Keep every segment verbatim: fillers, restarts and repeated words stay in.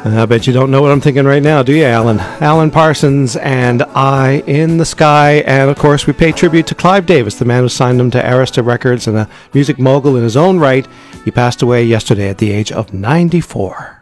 I bet you don't know what I'm thinking right now, do you, Alan? Alan Parsons and Eye in the Sky. And, of course, we pay tribute to Clive Davis, the man who signed him to Arista Records and a music mogul in his own right. He passed away yesterday at the age of ninety-four.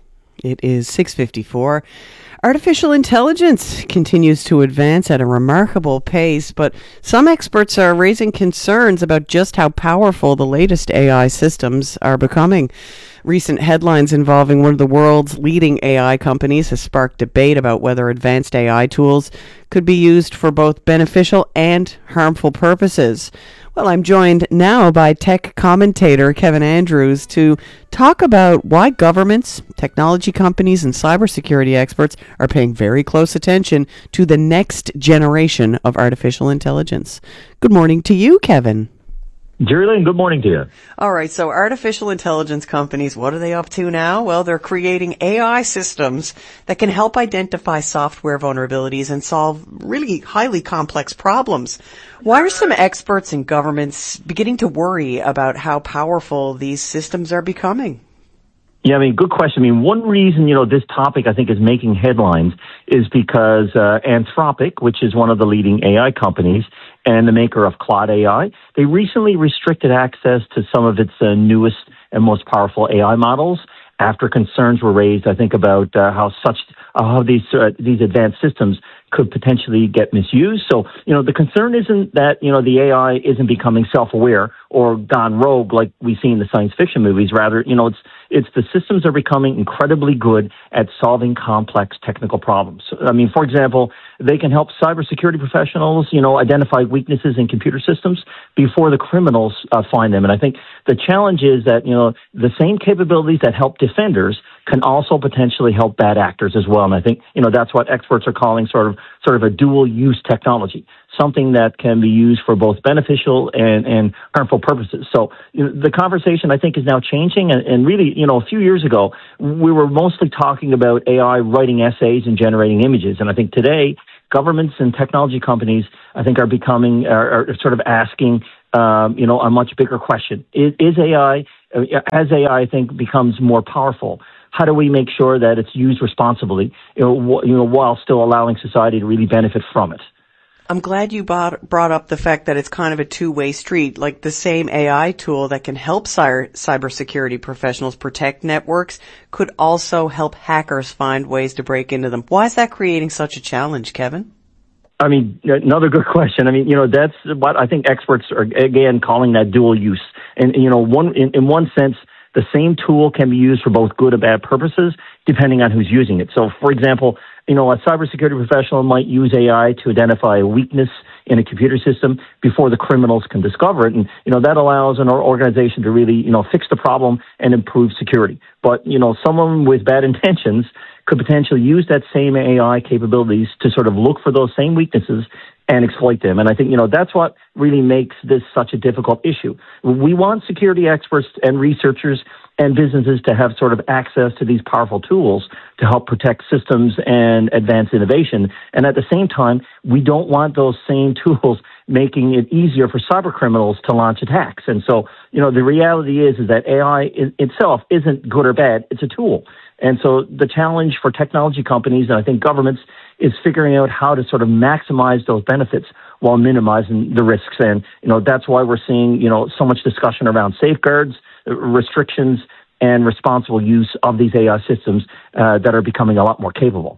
It is six fifty-four. Artificial intelligence continues to advance at a remarkable pace, but some experts are raising concerns about just how powerful the latest A I systems are becoming. Recent headlines involving one of the world's leading A I companies has sparked debate about whether advanced A I tools could be used for both beneficial and harmful purposes. Well, I'm joined now by tech commentator Kevin Andrews to talk about why governments, technology companies, and cybersecurity experts are paying very close attention to the next generation of artificial intelligence. Good morning to you, Kevin. Jerry, good morning to you. All right, so artificial intelligence companies, what are they up to now? Well, they're creating A I systems that can help identify software vulnerabilities and solve really highly complex problems. Why are some experts and governments beginning to worry about how powerful these systems are becoming? Yeah, I mean, good question. I mean, one reason, you know, this topic I think is making headlines is because uh, Anthropic, which is one of the leading A I companies and the maker of Claude A I, they recently restricted access to some of its uh, newest and most powerful A I models after concerns were raised, I think, about uh, how such uh, how these uh, these advanced systems could potentially get misused. So, you know, the concern isn't that, you know, the A I isn't becoming self-aware or gone rogue like we see in the science fiction movies. Rather, you know, it's it's the systems are becoming incredibly good at solving complex technical problems. I mean, for example, they can help cybersecurity professionals, you know, identify weaknesses in computer systems before the criminals uh, find them. And I think the challenge is that, you know, the same capabilities that help defenders can also potentially help bad actors as well. And I think, you know, that's what experts are calling sort of sort of a dual-use technology, something that can be used for both beneficial and, and harmful purposes. So, you know, the conversation, I think, is now changing. And, and really, you know, a few years ago, we were mostly talking about A I writing essays and generating images. And I think today, governments and technology companies, I think, are becoming, are, are sort of asking, um, you know, a much bigger question. Is, is A I, as A I, I think, becomes more powerful, how do we make sure that it's used responsibly, you know, wh- you know, while still allowing society to really benefit from it? I'm glad you brought, brought up the fact that it's kind of a two-way street, like the same A I tool that can help cyber, cybersecurity professionals protect networks could also help hackers find ways to break into them. Why is that creating such a challenge, Kevin? I mean, another good question. I mean, you know, that's what I think experts are, again, calling that dual use. And, you know, one in, in one sense, the same tool can be used for both good and bad purposes, depending on who's using it. So, for example, you know, a cybersecurity professional might use A I to identify a weakness in a computer system before the criminals can discover it. And, you know, that allows an organization to really, you know, fix the problem and improve security. But, you know, someone with bad intentions could potentially use that same A I capabilities to sort of look for those same weaknesses and exploit them. And I think, you know, that's what really makes this such a difficult issue. We want security experts and researchers and businesses to have sort of access to these powerful tools to help protect systems and advance innovation. And at the same time, we don't want those same tools making it easier for cyber criminals to launch attacks. And so, you know, the reality is, is that A I in itself isn't good or bad. It's a tool. And so the challenge for technology companies, and I think governments, is figuring out how to sort of maximize those benefits while minimizing the risks. And, you know, that's why we're seeing, you know, so much discussion around safeguards, restrictions, and responsible use of these A I systems uh, that are becoming a lot more capable.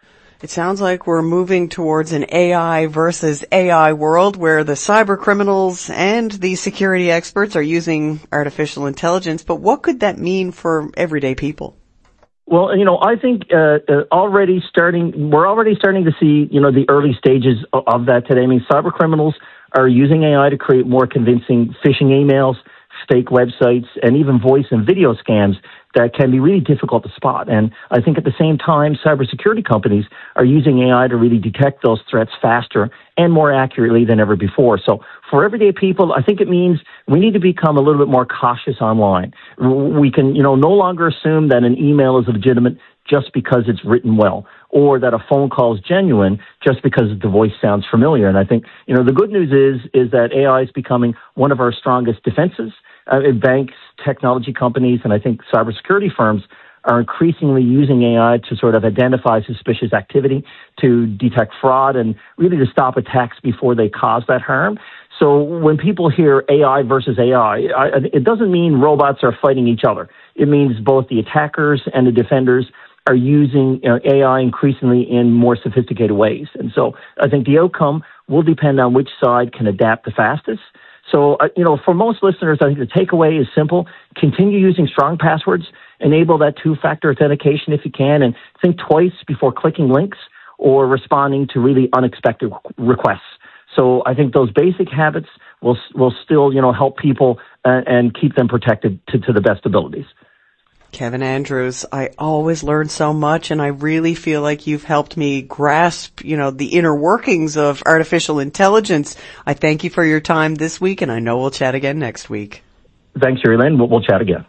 It sounds like we're moving towards an A I versus A I world where the cyber criminals and the security experts are using artificial intelligence. But what could that mean for everyday people? Well, you know, I think uh, uh, already starting, we're already starting to see, you know, the early stages of, of that today. I mean, cyber criminals are using A I to create more convincing phishing emails, fake websites, and even voice and video scams that can be really difficult to spot. And I think at the same time, cybersecurity companies are using A I to really detect those threats faster and more accurately than ever before. So for everyday people, I think it means we need to become a little bit more cautious online. We can, you know, no longer assume that an email is legitimate just because it's written well, or that a phone call is genuine just because the voice sounds familiar. And I think, you know, the good news is, is that A I is becoming one of our strongest defenses. Uh, banks, technology companies, and I think cybersecurity firms are increasingly using A I to sort of identify suspicious activity, to detect fraud, and really to stop attacks before they cause that harm. So when people hear A I versus A I, it doesn't mean robots are fighting each other. It means both the attackers and the defenders are using you know, A I increasingly in more sophisticated ways. And so I think the outcome will depend on which side can adapt the fastest. So, uh, you know, for most listeners, I think the takeaway is simple. Continue using strong passwords, enable that two-factor authentication if you can, and think twice before clicking links or responding to really unexpected requests. So I think those basic habits will will still, you know, help people uh, and keep them protected to, to the best abilities. Kevin Andrews, I always learn so much, and I really feel like you've helped me grasp, you know, the inner workings of artificial intelligence. I thank you for your time this week, and I know we'll chat again next week. Thanks, Sherry Lynn. We'll, we'll chat again.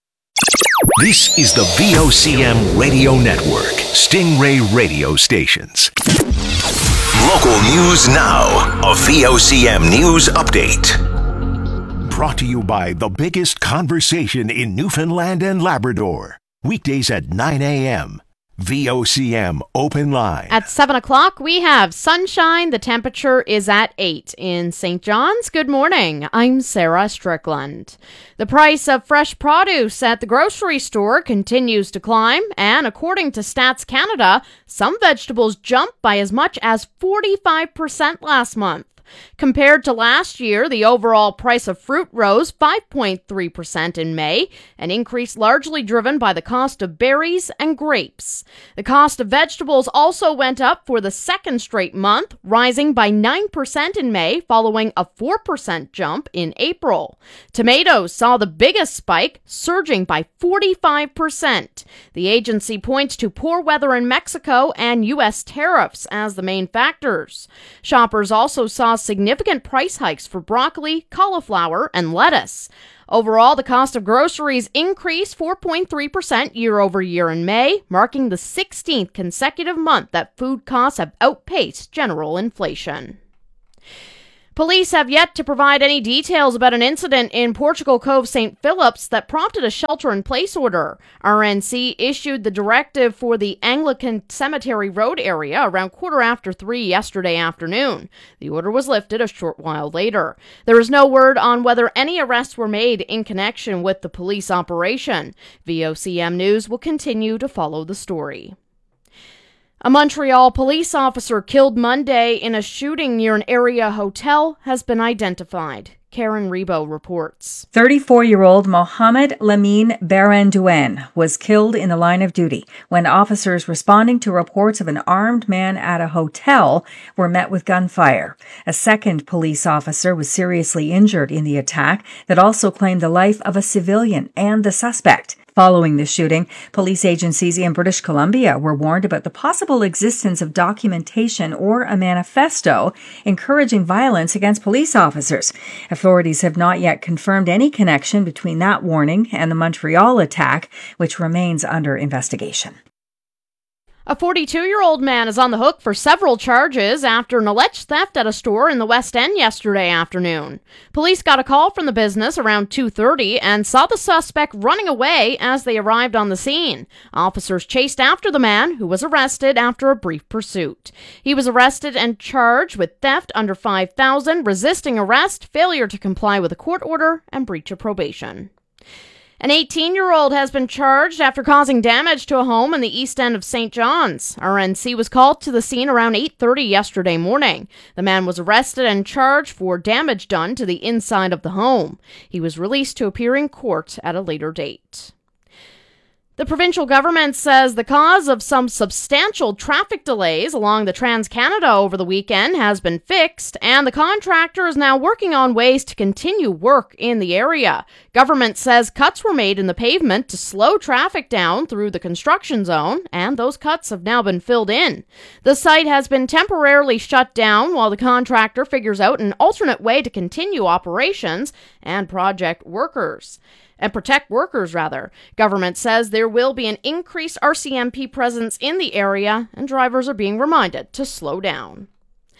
This is the V O C M Radio Network, Stingray Radio Stations. Local news now, a V O C M News Update. Brought to you by the biggest conversation in Newfoundland and Labrador. Weekdays at nine a.m. V O C M Open Line. At seven o'clock, we have sunshine. The temperature is at eight in Saint John's. Good morning. I'm Sarah Strickland. The price of fresh produce at the grocery store continues to climb, and according to Stats Canada, some vegetables jumped by as much as forty-five percent last month. Compared to last year, the overall price of fruit rose five point three percent in May, an increase largely driven by the cost of berries and grapes. The cost of vegetables also went up for the second straight month, rising by nine percent in May, following a four percent jump in April. Tomatoes saw the biggest spike, surging by forty-five percent. The agency points to poor weather in Mexico and U S tariffs as the main factors. Shoppers also saw significant price hikes for broccoli, cauliflower, and lettuce. Overall, the cost of groceries increased four point three percent year over year in May, marking the sixteenth consecutive month that food costs have outpaced general inflation. Police have yet to provide any details about an incident in Portugal Cove Saint Philip's that prompted a shelter-in-place order. R N C issued the directive for the Anglican Cemetery Road area around quarter after three yesterday afternoon. The order was lifted a short while later. There is no word on whether any arrests were made in connection with the police operation. V O C M News will continue to follow the story. A Montreal police officer killed Monday in a shooting near an area hotel has been identified. Karen Rebo reports. thirty-four-year-old Mohamed Lamine Barandouin was killed in the line of duty when officers responding to reports of an armed man at a hotel were met with gunfire. A second police officer was seriously injured in the attack that also claimed the life of a civilian and the suspect. Following the shooting, police agencies in British Columbia were warned about the possible existence of documentation or a manifesto encouraging violence against police officers. Authorities have not yet confirmed any connection between that warning and the Montreal attack, which remains under investigation. A forty-two-year-old man is on the hook for several charges after an alleged theft at a store in the West End yesterday afternoon. Police got a call from the business around two thirty and saw the suspect running away as they arrived on the scene. Officers chased after the man, who was arrested after a brief pursuit. He was arrested and charged with theft under five thousand dollars, resisting arrest, failure to comply with a court order, and breach of probation. An eighteen-year-old has been charged after causing damage to a home in the east end of Saint John's. R N C was called to the scene around eight thirty yesterday morning. The man was arrested and charged for damage done to the inside of the home. He was released to appear in court at a later date. The provincial government says the cause of some substantial traffic delays along the Trans-Canada over the weekend has been fixed, and the contractor is now working on ways to continue work in the area. Government says cuts were made in the pavement to slow traffic down through the construction zone, and those cuts have now been filled in. The site has been temporarily shut down while the contractor figures out an alternate way to continue operations and project workers. And protect workers, rather. Government says there will be an increased R C M P presence in the area, and drivers are being reminded to slow down.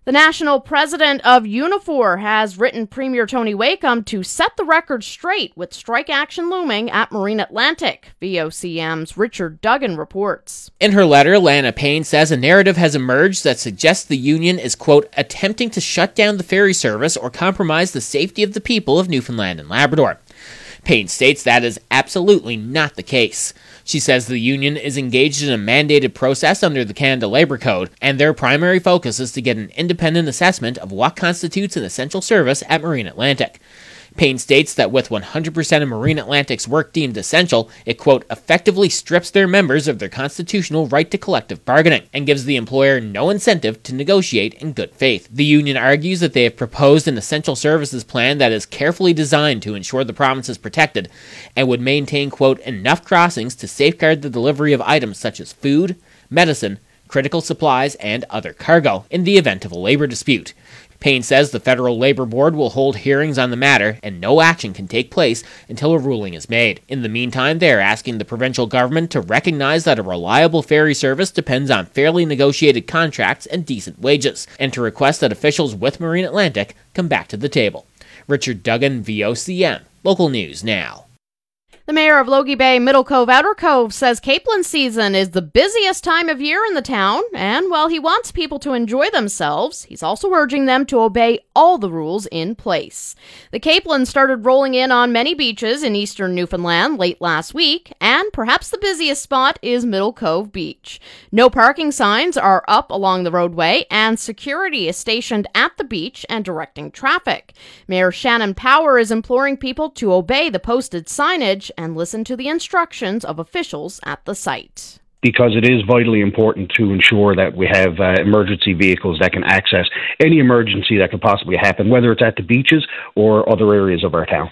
The national president of Unifor has written Premier Tony Wakeham to set the record straight with strike action looming at Marine Atlantic. V O C M's Richard Duggan reports. In her letter, Lana Payne says a narrative has emerged that suggests the union is, quote, attempting to shut down the ferry service or compromise the safety of the people of Newfoundland and Labrador. Payne states that is absolutely not the case. She says the union is engaged in a mandated process under the Canada Labour Code, and their primary focus is to get an independent assessment of what constitutes an essential service at Marine Atlantic. Payne states that with one hundred percent of Marine Atlantic's work deemed essential, it, quote, effectively strips their members of their constitutional right to collective bargaining and gives the employer no incentive to negotiate in good faith. The union argues that they have proposed an essential services plan that is carefully designed to ensure the province is protected and would maintain, quote, enough crossings to safeguard the delivery of items such as food, medicine, critical supplies, and other cargo in the event of a labor dispute. Payne says the Federal Labor Board will hold hearings on the matter and no action can take place until a ruling is made. In the meantime, they are asking the provincial government to recognize that a reliable ferry service depends on fairly negotiated contracts and decent wages, and to request that officials with Marine Atlantic come back to the table. Richard Duggan, V O C M. Local News Now. The mayor of Logie Bay, Middle Cove, Outer Cove says Capeland season is the busiest time of year in the town, and while he wants people to enjoy themselves, he's also urging them to obey all the rules in place. The Capeland started rolling in on many beaches in eastern Newfoundland late last week, and perhaps the busiest spot is Middle Cove Beach. No parking signs are up along the roadway, and security is stationed at the beach and directing traffic. Mayor Shannon Power is imploring people to obey the posted signage and listen to the instructions of officials at the site. Because it is vitally important to ensure that we have uh, emergency vehicles that can access any emergency that could possibly happen, whether it's at the beaches or other areas of our town.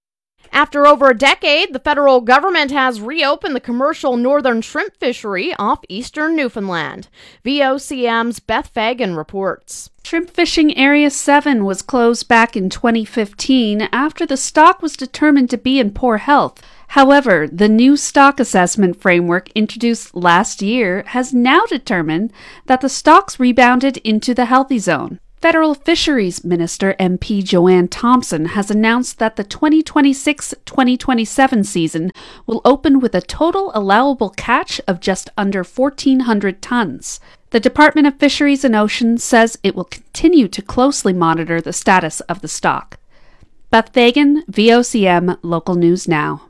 After over a decade, the federal government has reopened the commercial northern shrimp fishery off eastern Newfoundland. V O C M's Beth Fagan reports. Shrimp Fishing Area seven was closed back in twenty fifteen after the stock was determined to be in poor health. However, the new stock assessment framework introduced last year has now determined that the stocks rebounded into the healthy zone. Federal Fisheries Minister M P Joanne Thompson has announced that the twenty twenty-six twenty twenty-seven season will open with a total allowable catch of just under fourteen hundred tons. The Department of Fisheries and Oceans says it will continue to closely monitor the status of the stock. Beth Fagan, V O C M, Local News Now.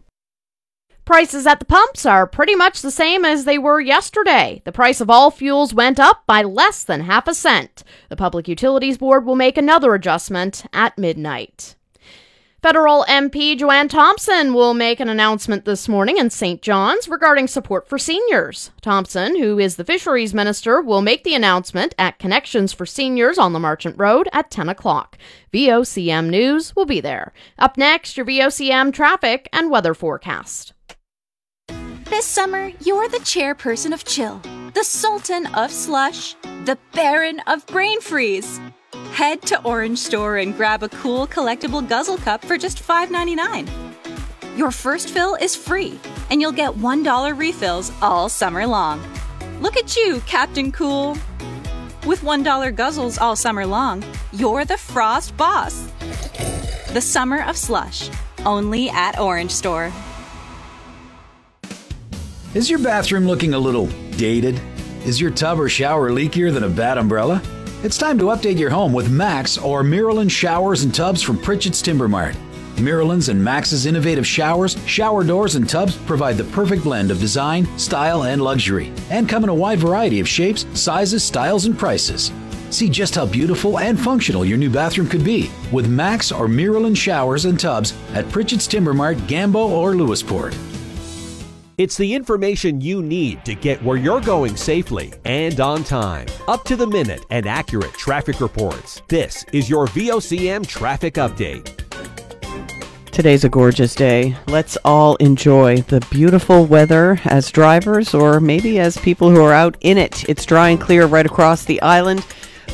Prices at the pumps are pretty much the same as they were yesterday. The price of all fuels went up by less than half a cent. The Public Utilities Board will make another adjustment at midnight. Federal M P Joanne Thompson will make an announcement this morning in Saint John's regarding support for seniors. Thompson, who is the Fisheries Minister, will make the announcement at Connections for Seniors on the Marchant Road at ten o'clock. V O C M News will be there. Up next, your V O C M traffic and weather forecast. This summer, you're the chairperson of Chill, the sultan of slush, the baron of brain freeze. Head to Orange Store and grab a cool collectible guzzle cup for just five ninety-nine. Your first fill is free, and you'll get one dollar refills all summer long. Look at you, Captain Cool. With one dollar guzzles all summer long, you're the Frost boss. The summer of slush, only at Orange Store. Is your bathroom looking a little dated? Is your tub or shower leakier than a bad umbrella? It's time to update your home with Max or Miralyn showers and tubs from Pritchett's Timber Mart. Miralyn's and Max's innovative showers, shower doors, and tubs provide the perfect blend of design, style, and luxury, and come in a wide variety of shapes, sizes, styles, and prices. See just how beautiful and functional your new bathroom could be with Max or Miralyn showers and tubs at Pritchett's Timber Mart, Gambo, or Lewisport. It's the information you need to get where you're going safely and on time. Up to the minute and accurate traffic reports. This is your V O C M Traffic Update. Today's a gorgeous day. Let's all enjoy the beautiful weather as drivers or maybe as people who are out in it. It's dry and clear right across the island.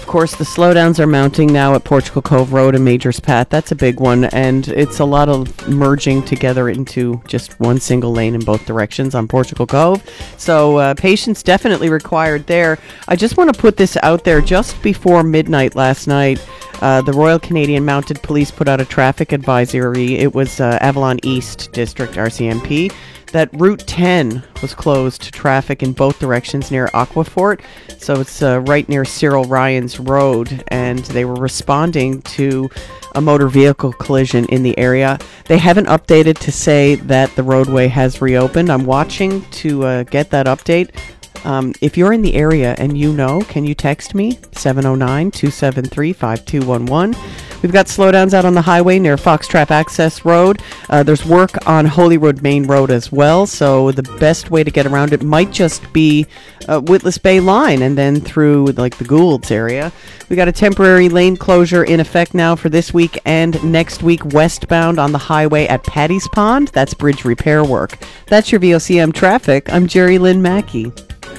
course, the slowdowns are mounting now at Portugal Cove Road and Majors Path. That's a big one, and it's a lot of merging together into just one single lane in both directions on Portugal Cove. So uh, patience definitely required there. I just want to put this out there. Just before midnight last night, uh, the Royal Canadian Mounted Police put out a traffic advisory. It was uh, Avalon East District, R C M P, that Route ten was closed to traffic in both directions near Aquafort. So it's uh, right near Cyril Ryan's Road, and they were responding to a motor vehicle collision in the area. They haven't updated to say that the roadway has reopened. I'm watching to uh, get that update. Um, if you're in the area and you know, can you text me? seven oh nine, two seven three, five two one one. We've got slowdowns out on the highway near Foxtrap Access Road. Uh, there's work on Holyrood Main Road as well, so the best way to get around it might just be uh, Witless Bay Line and then through like the Goulds area. We got a temporary lane closure in effect now for this week and next week westbound on the highway at Paddy's Pond. That's bridge repair work. That's your V O C M traffic. I'm Jerry Lynn Mackey.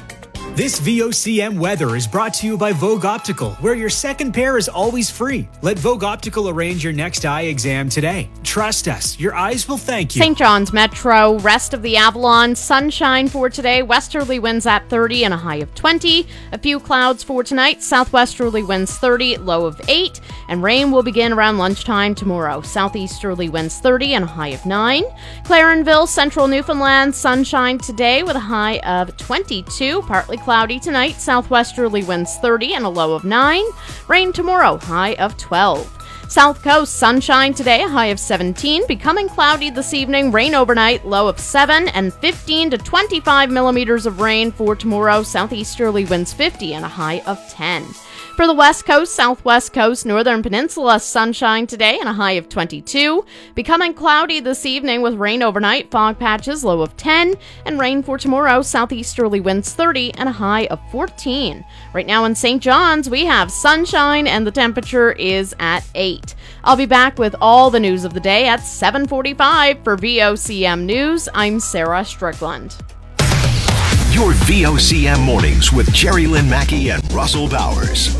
This V O C M weather is brought to you by Vogue Optical, where your second pair is always free. Let Vogue Optical arrange your next eye exam today. Trust us, your eyes will thank you. Saint John's Metro, rest of the Avalon, sunshine for today, westerly winds at thirty and a high of twenty. A few clouds for tonight, southwesterly winds thirty, low of eight. And rain will begin around lunchtime tomorrow. Southeasterly winds thirty and a high of nine. Clarenville, central Newfoundland, sunshine today with a high of twenty-two, partly cloudy tonight, southwesterly winds thirty and a low of nine. Rain tomorrow, high of twelve. South Coast, sunshine today, a high of seventeen. Becoming cloudy this evening, rain overnight, low of seven. And fifteen to twenty-five millimeters of rain for tomorrow, southeasterly winds fifty and a high of ten. For the West Coast, Southwest Coast, Northern Peninsula, sunshine today and a high of twenty-two. Becoming cloudy this evening with rain overnight, fog patches, low of ten. And rain for tomorrow, southeasterly winds thirty and a high of fourteen. Right now in Saint John's, we have sunshine and the temperature is at eight. I'll be back with all the news of the day at seven forty-five for V O C M News. I'm Sarah Strickland. Your V O C M mornings with Jerry Lynn Mackey and Russell Bowers.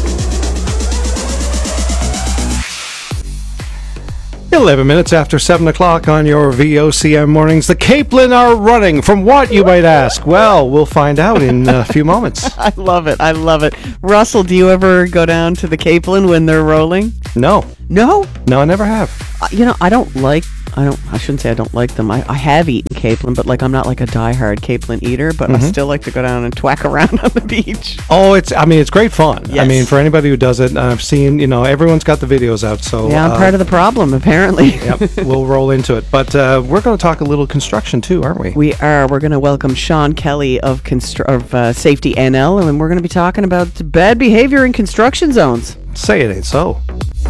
eleven minutes after seven o'clock on your V O C M mornings. The Capelin are running. From what, you might ask? Well, we'll find out in a few moments. I love it. I love it. Russell, do you ever go down to the Capelin when they're rolling? No. No? No, I never have. Uh, you know, I don't like... I don't. I shouldn't say I don't like them. I, I have eaten capelin, but like I'm not like a diehard capelin eater. But mm-hmm. I still like to go down and twack around on the beach. Oh, it's. I mean, it's great fun. Yes. I mean, for anybody who does it, I've seen. You know, everyone's got the videos out. So yeah, I'm uh, part of the problem apparently. Yep, we'll roll into it. But uh, we're going to talk a little construction too, aren't we? We are. We're going to welcome Sean Kelly of Constr- of uh, Safety N L, and we're going to be talking about bad behavior in construction zones. Say it ain't so.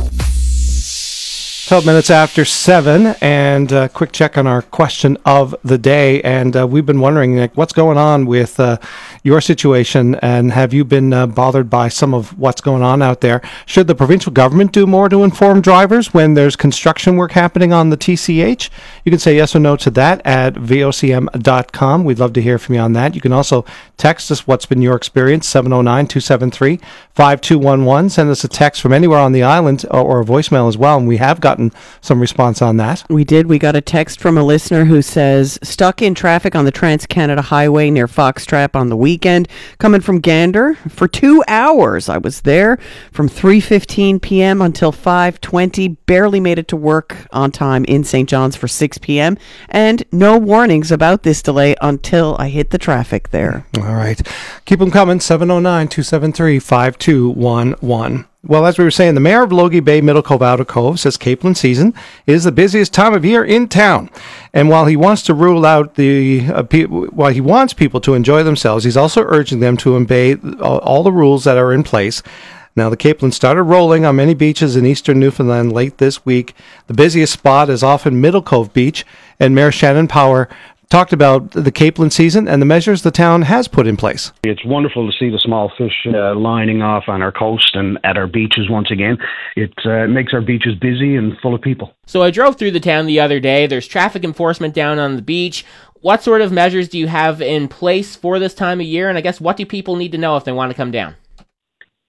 twelve minutes after seven, and a quick check on our question of the day. And uh, we've been wondering, like, what's going on with uh, your situation, and have you been uh, bothered by some of what's going on out there? Should the provincial government do more to inform drivers when there's construction work happening on the T C H? You can say yes or no to that at V O C M dot com. We'd love to hear from you on that. You can also text us what's been your experience, seven oh nine, two seven three, five two one one. Send us a text from anywhere on the island, or, or a voicemail as well, and we have gotten some response on that. We did. We got a text from a listener who says, stuck in traffic on the Trans-Canada Highway near Foxtrap on the weekend, coming from Gander for two hours. I was there from three fifteen p.m. until five twenty, barely made it to work on time in Saint John's for six p.m., and no warnings about this delay until I hit the traffic there. All right. Keep them coming, seven oh nine, two seven three, five two one one. Well, as we were saying, the mayor of Logie Bay, Middle Cove, Outer Cove says Capelin season is the busiest time of year in town. And while he wants to rule out the, uh, pe- while he wants people to enjoy themselves, he's also urging them to obey all the rules that are in place. Now, the Capelin started rolling on many beaches in eastern Newfoundland late this week. The busiest spot is often Middle Cove Beach, and Mayor Shannon Power talked about the Capelin season and the measures the town has put in place. It's wonderful to see the small fish uh, lining off on our coast and at our beaches once again. It uh, makes our beaches busy and full of people. So I drove through the town the other day. There's traffic enforcement down on the beach. What sort of measures do you have in place for this time of year? And I guess what do people need to know if they want to come down?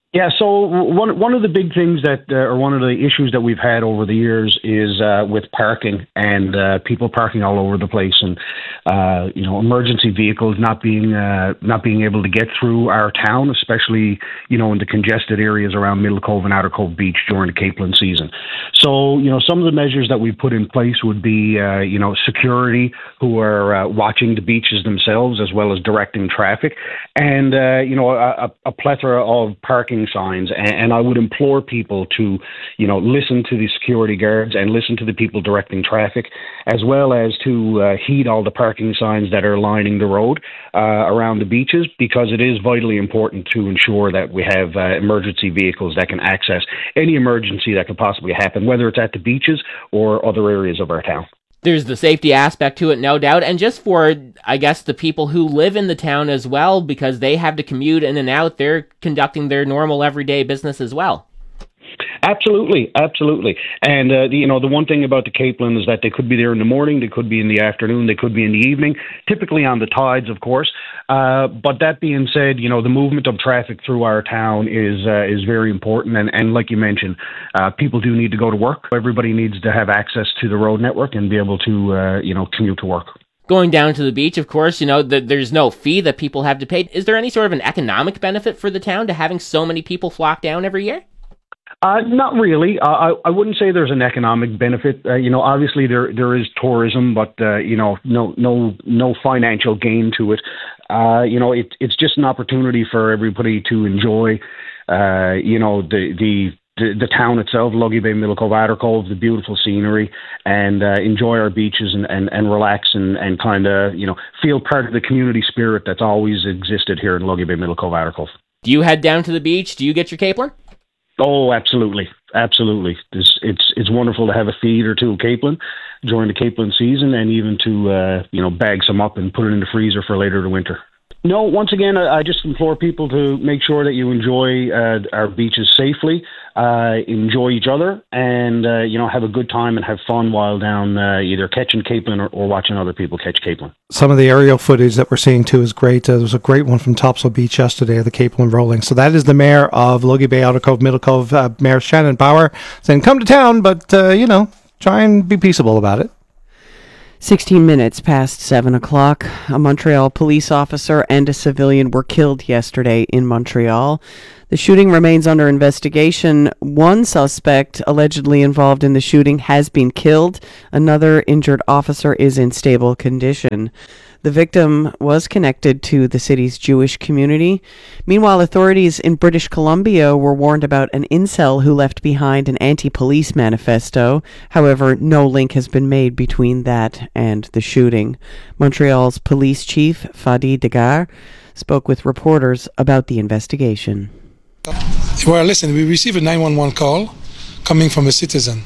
Yeah, so one one of the big things that, uh, or one of the issues that we've had over the years is uh, with parking and uh, people parking all over the place, and uh, you know, emergency vehicles not being uh, not being able to get through our town, especially you know in the congested areas around Middle Cove and Outer Cove Beach during the Capeland season. So you know, some of the measures that we put in place would be uh, you know security who are uh, watching the beaches themselves as well as directing traffic, and uh, you know a, a plethora of parking signs, and, and I would implore people to, you know, listen to the security guards and listen to the people directing traffic, as well as to uh, heed all the parking signs that are lining the road uh, around the beaches, because it is vitally important to ensure that we have uh, emergency vehicles that can access any emergency that could possibly happen, whether it's at the beaches or other areas of our town. There's the safety aspect to it, no doubt, and just for, I guess, the people who live in the town as well, because they have to commute in and out, they're conducting their normal everyday business as well. Absolutely, absolutely. And, uh, the, you know, the one thing about the Capeland is that they could be there in the morning, they could be in the afternoon, they could be in the evening, typically on the tides, of course. Uh, but that being said, you know, the movement of traffic through our town is uh, is very important. And, and like you mentioned, uh, people do need to go to work. Everybody needs to have access to the road network and be able to, uh, you know, commute to work. Going down to the beach, of course, you know, the, there's no fee that people have to pay. Is there any sort of an economic benefit for the town to having so many people flock down every year? Uh, not really. Uh, I, I wouldn't say there's an economic benefit. Uh, you know, obviously there there is tourism, but uh, you know, no no no financial gain to it. Uh, you know, it, it's just an opportunity for everybody to enjoy. Uh, you know, the the. The, the town itself, Logie Bay, Middle Cove, Outer Cove, the beautiful scenery, and uh, enjoy our beaches and, and, and relax and, and kind of, you know, feel part of the community spirit that's always existed here in Logie Bay, Middle Cove, Outer Cove. Do you head down to the beach? Do you get your Capeland? Oh, absolutely. Absolutely. It's, it's, it's wonderful to have a feed or two of Capeland during the Capeland season, and even to, uh, you know, bag some up and put it in the freezer for later in winter. No, once again, I, I just implore people to make sure that you enjoy uh, our beaches safely, uh, enjoy each other, and, uh, you know, have a good time and have fun while down uh, either catching Capeland or, or watching other people catch Capeland. Some of the aerial footage that we're seeing, too, is great. Uh, there was a great one from Topsail Beach yesterday of the Capeland rolling. So that is the mayor of Logie Bay, Outer Cove, Middle Cove, uh, Mayor Shannon Power, saying, come to town, but, uh, you know, try and be peaceable about it. sixteen minutes past seven o'clock, a Montreal police officer and a civilian were killed yesterday in Montreal. The shooting remains under investigation. One suspect allegedly involved in the shooting has been killed. Another injured officer is in stable condition. The victim was connected to the city's Jewish community. Meanwhile, authorities in British Columbia were warned about an incel who left behind an anti-police manifesto. However, no link has been made between that and the shooting. Montreal's police chief, Fadi Degar, spoke with reporters about the investigation. Well, listen, we received a nine one one call coming from a citizen.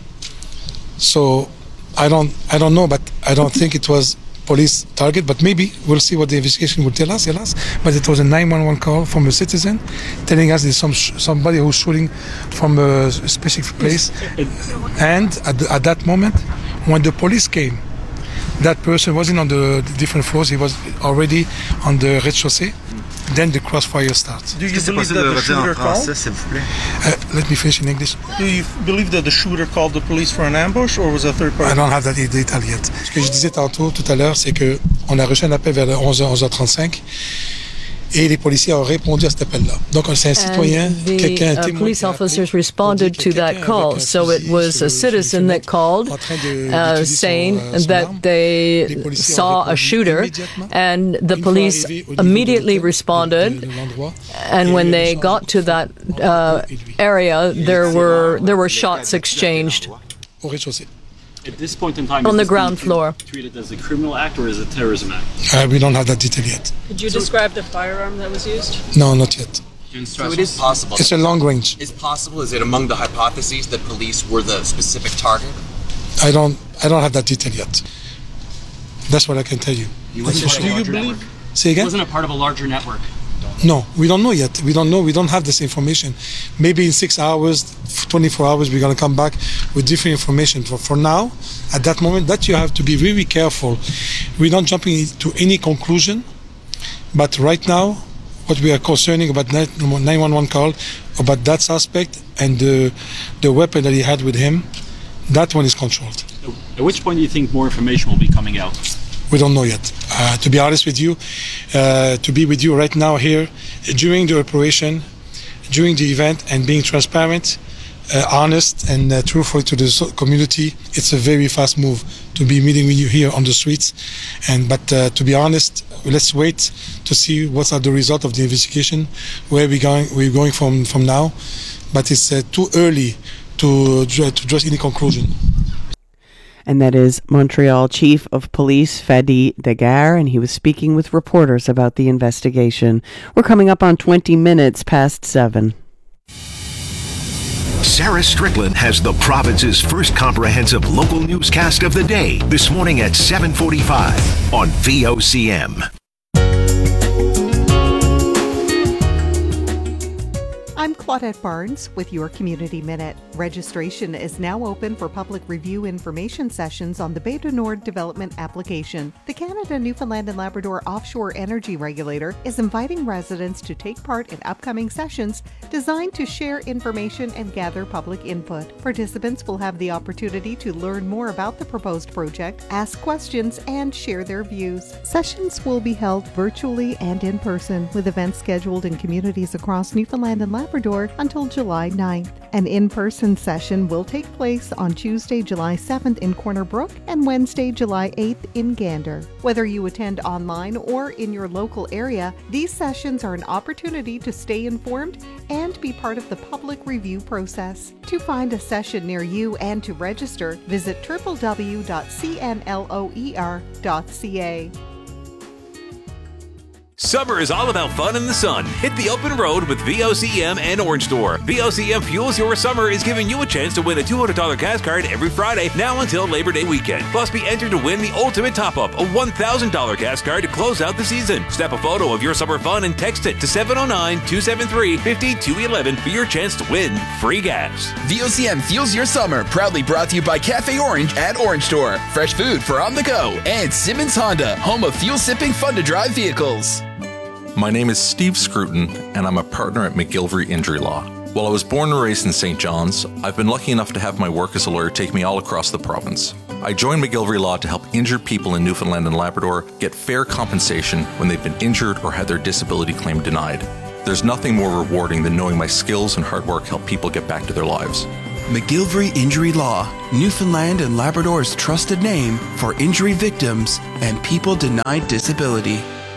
So I don't, I don't know, but I don't think it was police target, but maybe we'll see what the investigation will tell us, tell us. But it was a nine one one call from a citizen telling us there's some sh- somebody who's shooting from a specific place. And at, the, at that moment, when the police came, that person wasn't on the, the different floors, he was already on the rez-de-chaussée. Then the crossfire starts. Do you believe that the shooter called? Uh, let me finish in English. Do you believe that the shooter called the police for an ambush, or was a third party? I don't have that detail yet. Ce que je disais tantôt, tout à l'heure, c'est que on a reçu un appel vers onze heures, onze heures trente-cinq. Et les policiers ont répondu à cet appel-là. Donc, c'est un citoyen, quelqu'un, the uh, police officers responded to that call. So it was a citizen that called, uh, saying that they saw a shooter, and the police immediately responded. And when they got to that uh, area, there were there were shots exchanged. At this point in time, on the ground floor. Treated as a criminal act or as a terrorism act? Uh, we don't have that detail yet. Could you describe the firearm that was used? No, not yet. So it is possible. It's a long range. It's possible. Is it among the hypotheses that police were the specific target? I don't. I don't have that detail yet. That's what I can tell you. He wasn't part of a larger network. Say again? He wasn't a part of a larger network. No, we don't know yet. We don't know. We don't have this information. Maybe in six hours, twenty-four hours, we're going to come back with different information. For, for now, at that moment, that you have to be really careful. We're not jumping to any conclusion. But right now, what we are concerning about nine one one call, about that suspect and the, the weapon that he had with him, that one is controlled. At which point do you think more information will be coming out? We don't know yet. Uh, to be honest with you, uh, to be with you right now here, during the operation, during the event, and being transparent, uh, honest and uh, truthful to the community, it's a very fast move to be meeting with you here on the streets. And but uh, to be honest, let's wait to see what are the results of the investigation, where we going we're going from from now. But it's uh, too early to to draw any conclusion. And that is Montreal Chief of Police Fadi Degar, and he was speaking with reporters about the investigation. We're coming up on twenty minutes past seven. Sarah Strickland has the province's first comprehensive local newscast of the day this morning at seven forty-five on V O C M. I'm Claudette Barnes with your Community Minute. Registration is now open for public review information sessions on the Bay du Nord development application. The Canada, Newfoundland and Labrador Offshore Energy Regulator is inviting residents to take part in upcoming sessions designed to share information and gather public input. Participants will have the opportunity to learn more about the proposed project, ask questions, and share their views. Sessions will be held virtually and in person, with events scheduled in communities across Newfoundland and Labrador until July ninth. An in-person session will take place on Tuesday, July seventh in Corner Brook and Wednesday, July eighth in Gander. Whether you attend online or in your local area, these sessions are an opportunity to stay informed and be part of the public review process. To find a session near you and to register, visit w w w dot c n loer dot c a. Summer is all about fun in the sun. Hit the open road with V O C M and Orange Store. V O C M Fuels Your Summer is giving you a chance to win a two hundred dollars gas card every Friday, now until Labor Day weekend. Plus, be entered to win the ultimate top-up, a one thousand dollars gas card to close out the season. Snap a photo of your summer fun and text it to seven oh nine, two seven three, five two one one for your chance to win free gas. V O C M Fuels Your Summer, proudly brought to you by Cafe Orange at Orange Store. Fresh food for on the go. And Simmons Honda, home of fuel-sipping, fun-to-drive vehicles. My name is Steve Scruton, and I'm a partner at McGillivray Injury Law. While I was born and raised in Saint John's, I've been lucky enough to have my work as a lawyer take me all across the province. I joined McGillivray Law to help injured people in Newfoundland and Labrador get fair compensation when they've been injured or had their disability claim denied. There's nothing more rewarding than knowing my skills and hard work help people get back to their lives. McGillivray Injury Law, Newfoundland and Labrador's trusted name for injury victims and people denied disability.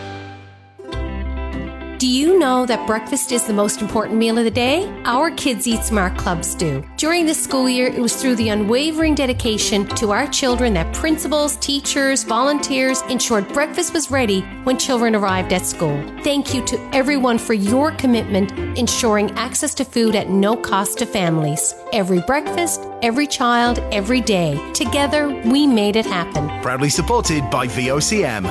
Do you know that breakfast is the most important meal of the day? Our Kids Eat Smart clubs do. During this school year, it was through the unwavering dedication to our children that principals, teachers, volunteers ensured breakfast was ready when children arrived at school. Thank you to everyone for your commitment ensuring access to food at no cost to families. Every breakfast, every child, every day. Together, we made it happen. Proudly supported by V O C M.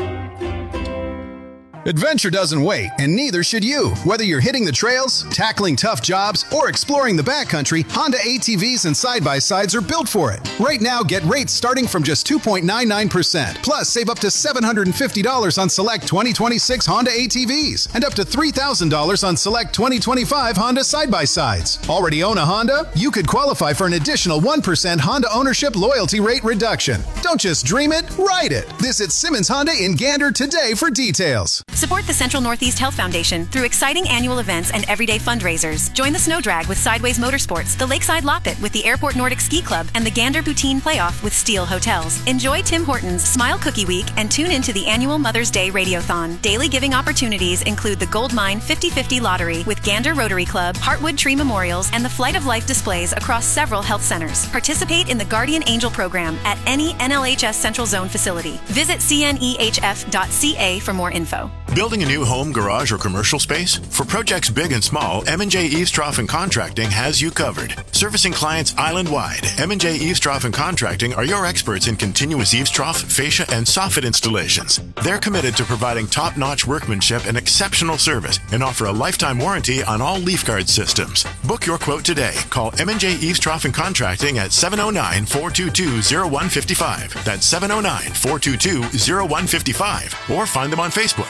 Adventure doesn't wait, and neither should you. Whether you're hitting the trails, tackling tough jobs, or exploring the backcountry, Honda A T Vs and side-by-sides are built for it. Right now, get rates starting from just two point nine nine percent. Plus, save up to seven hundred fifty dollars on select twenty twenty-six Honda A T Vs and up to three thousand dollars on select twenty twenty-five Honda side-by-sides. Already own a Honda? You could qualify for an additional one percent Honda ownership loyalty rate reduction. Don't just dream it, ride it. Visit Simmons Honda in Gander today for details. Support the Central Northeast Health Foundation through exciting annual events and everyday fundraisers. Join the Snow Drag with Sideways Motorsports, the Lakeside Loppet with the Airport Nordic Ski Club, and the Gander Poutine Playoff with Steel Hotels. Enjoy Tim Hortons Smile Cookie Week and tune into the annual Mother's Day Radiothon. Daily giving opportunities include the Gold Mine fifty fifty Lottery with Gander Rotary Club, Heartwood Tree Memorials, and the Flight of Life displays across several health centers. Participate in the Guardian Angel program at any N L H S Central Zone facility. Visit c n e h f dot c a for more info. Building a new home, garage, or commercial space? For projects big and small, M and J Eavestrough and Contracting has you covered. Servicing clients island-wide, M and J Eavestrough and Contracting are your experts in continuous eavestrough, fascia, and soffit installations. They're committed to providing top-notch workmanship and exceptional service and offer a lifetime warranty on all leaf guard systems. Book your quote today. Call M and J Eavestrough and Contracting at seven oh nine, four two two, oh one five five. That's seven oh nine, four two two, oh one five five. Or find them on Facebook.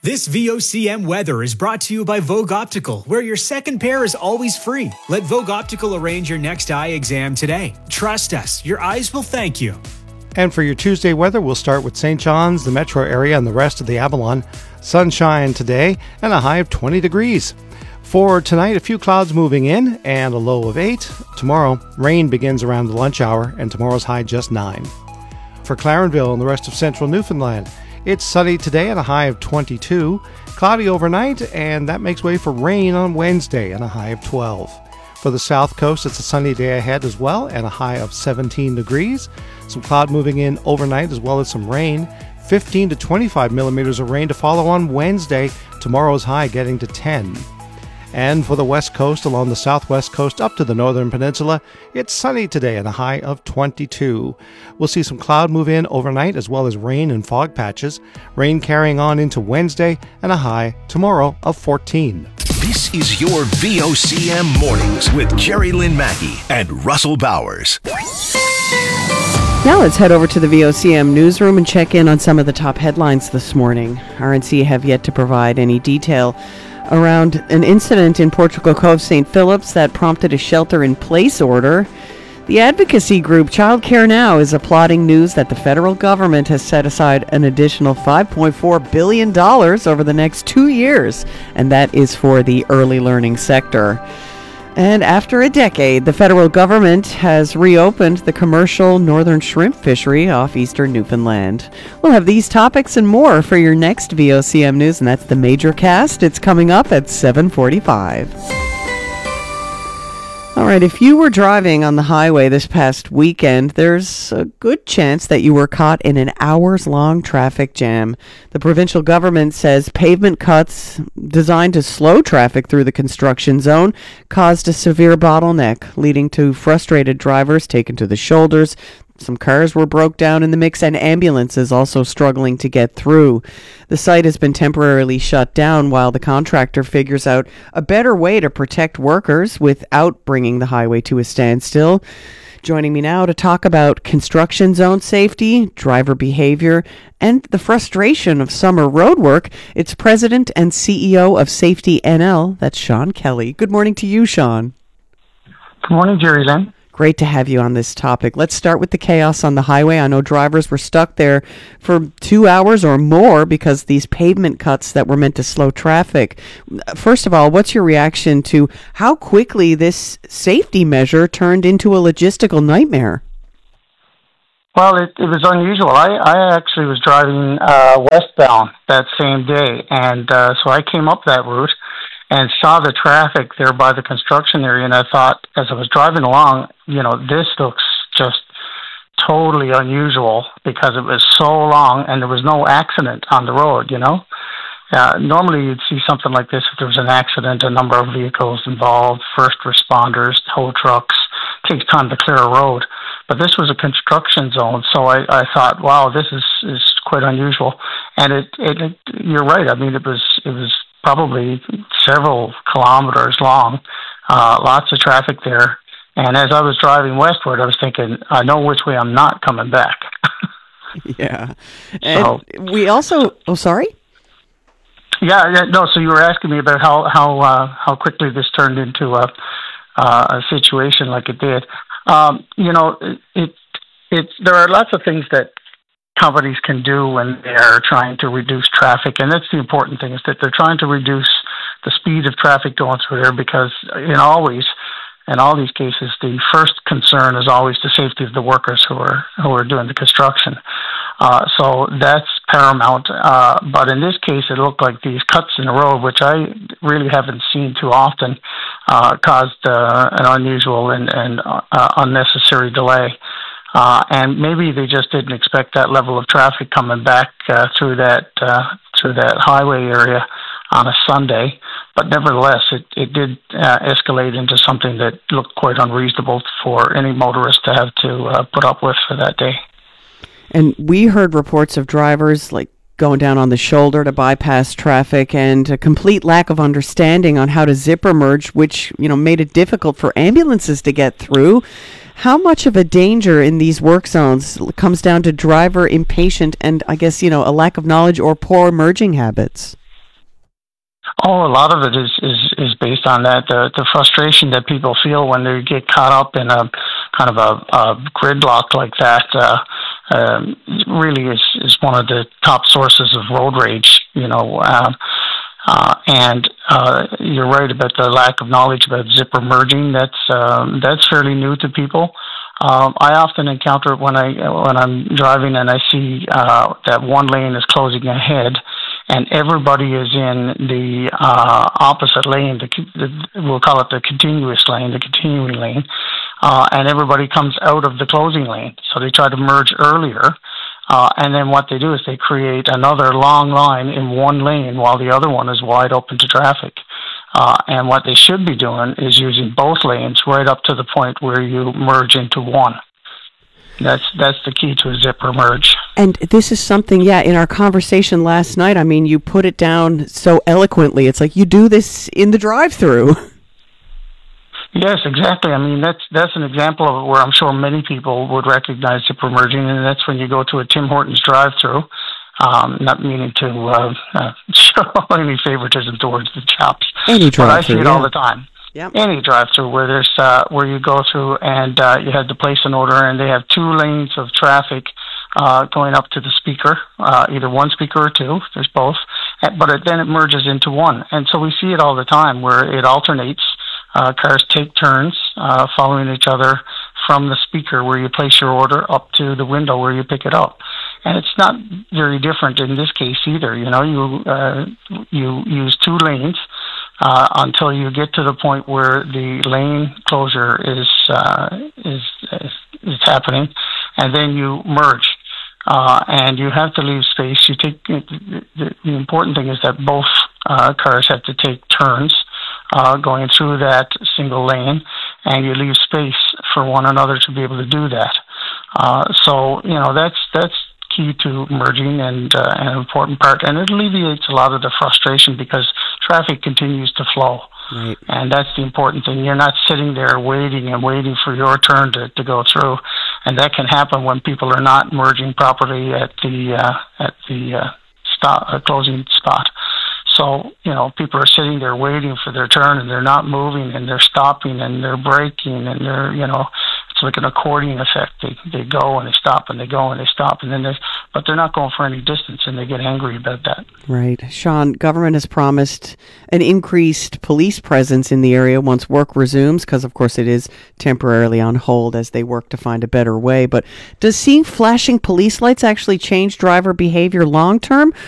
This V O C M weather is brought to you by Vogue Optical, where your second pair is always free. Let Vogue Optical arrange your next eye exam today. Trust us, your eyes will thank you. And for your Tuesday weather, we'll start with Saint John's, the metro area, and the rest of the Avalon. Sunshine today and a high of twenty degrees. For tonight, a few clouds moving in and a low of eight. Tomorrow, rain begins around the lunch hour, and tomorrow's high just nine. For Clarenville and the rest of central Newfoundland, it's sunny today and a high of twenty-two. Cloudy overnight, and that makes way for rain on Wednesday and a high of twelve. For the south coast, it's a sunny day ahead as well and a high of seventeen degrees. Some cloud moving in overnight as well as some rain. fifteen to twenty-five millimeters of rain to follow on Wednesday. Tomorrow's high getting to ten. And for the west coast, along the southwest coast up to the northern peninsula, it's sunny today and a high of twenty-two. We'll see some cloud move in overnight as well as rain and fog patches. Rain carrying on into Wednesday and a high tomorrow of fourteen. This is your V O C M Mornings with Jerry Lynn Mackey and Russell Bowers. Now let's head over to the V O C M newsroom and check in on some of the top headlines this morning. R N C have yet to provide any detail around an incident in Portugal Cove, Saint Phillips that prompted a shelter-in-place order. The advocacy group Childcare Now is applauding news that the federal government has set aside an additional five point four billion dollars over the next two years, and that is for the early learning sector. And after a decade, the federal government has reopened the commercial northern shrimp fishery off eastern Newfoundland. We'll have these topics and more for your next V O C M News, and that's the Major Cast. It's coming up at seven forty-five. All right, if you were driving on the highway this past weekend, there's a good chance that you were caught in an hours-long traffic jam. The provincial government says pavement cuts designed to slow traffic through the construction zone caused a severe bottleneck, leading to frustrated drivers taken to the shoulders. Some cars were broke down in the mix, and ambulances also struggling to get through. The site has been temporarily shut down while the contractor figures out a better way to protect workers without bringing the highway to a standstill. Joining me now to talk about construction zone safety, driver behavior, and the frustration of summer road work, it's President and C E O of Safety N L, that's Sean Kelly. Good morning to you, Sean. Good morning, Jerry Lynn. Great to have you on this topic. Let's start with the chaos on the highway. I know drivers were stuck there for two hours or more because these pavement cuts that were meant to slow traffic. First of all, what's your reaction to how quickly this safety measure turned into a logistical nightmare? Well, it, it was unusual. I, I actually was driving uh, westbound that same day, and uh, so I came up that route and saw the traffic there by the construction area, and I thought, as I was driving along, you know, this looks just totally unusual because it was so long and there was no accident on the road, you know. Uh, normally you'd see something like this if there was an accident, a number of vehicles involved, first responders, tow trucks, takes time to clear a road. But this was a construction zone, so I, I thought, wow, this is, is quite unusual. And it, it, it, you're right, I mean, it was it was probably several kilometers long, uh, lots of traffic there. And as I was driving westward, I was thinking, I know which way I'm not coming back. Yeah. And so, we also, oh, sorry? Yeah, yeah, no, so you were asking me about how, how, uh, how quickly this turned into a, uh, a situation like it did. Um, you know, it, it, it, there are lots of things that companies can do when they're trying to reduce traffic, and that's the important thing, is that they're trying to reduce the speed of traffic going through there, because in always in all these cases the first concern is always the safety of the workers who are who are doing the construction. Uh, so that's paramount. Uh, but in this case, it looked like these cuts in the road, which I really haven't seen too often, uh, caused uh, an unusual and, and uh, unnecessary delay. Uh, and maybe they just didn't expect that level of traffic coming back uh, through that uh, through that highway area on a Sunday. But nevertheless, it, it did uh, escalate into something that looked quite unreasonable for any motorist to have to uh, put up with for that day. And we heard reports of drivers like going down on the shoulder to bypass traffic, and a complete lack of understanding on how to zipper merge, which, you know, made it difficult for ambulances to get through. How much of a danger in these work zones comes down to driver impatient and, I guess, you know, a lack of knowledge or poor merging habits? Oh, a lot of it is, is, is based on that. The the frustration that people feel when they get caught up in a kind of a, a gridlock like that uh, um, really is, is one of the top sources of road rage, you know. Um, uh, and uh, you're right about the lack of knowledge about zipper merging. That's um, that's fairly new to people. Um, I often encounter it when I when I'm driving and I see uh, that one lane is closing ahead, and everybody is in the uh, opposite lane. The, the, we'll call it the continuous lane, the continuing lane, uh, and everybody comes out of the closing lane. So they try to merge earlier, uh, and then what they do is they create another long line in one lane while the other one is wide open to traffic. Uh, and what they should be doing is using both lanes right up to the point where you merge into one. That's that's the key to a zipper merge. And this is something, yeah, in our conversation last night, I mean, you put it down so eloquently. It's like you do this in the drive-through. Yes, exactly. I mean, that's that's an example of it where I'm sure many people would recognize zipper merging, and that's when you go to a Tim Hortons drive-through. Um, not meaning to uh, uh, show any favoritism towards the shops, Any but I see drive-through, it yeah. all the time. Yep. Any drive-through where there's uh, where you go through and uh, you have to place an order, and they have two lanes of traffic uh, going up to the speaker, uh, either one speaker or two. There's both, but it, then it merges into one, and so we see it all the time where it alternates. Uh, cars take turns uh, following each other from the speaker where you place your order up to the window where you pick it up. And it's not very different in this case either. You know, you uh, you use two lanes uh, until you get to the point where the lane closure is uh, is, is is happening, and then you merge. Uh, and you have to leave space. You take the, the, the important thing is that both uh, cars have to take turns uh, going through that single lane, and you leave space for one another to be able to do that. Uh, so you know that's that's key to merging and uh, an important part, and it alleviates a lot of the frustration because traffic continues to flow. Right. And that's the important thing. You're not sitting there waiting and waiting for your turn to, to go through, and that can happen when people are not merging properly at the uh, at the uh, stop uh, closing spot. So you know, people are sitting there waiting for their turn, and they're not moving, and they're stopping, and they're braking, and they're you know, it's like an accordion effect. They they go and they stop, and they go and they stop, and then they but they're not going for any distance, and they get angry about that. Right. Sean, government has promised an increased police presence in the area once work resumes, because of course it is temporarily on hold as they work to find a better way. But does seeing flashing police lights actually change driver behavior long term,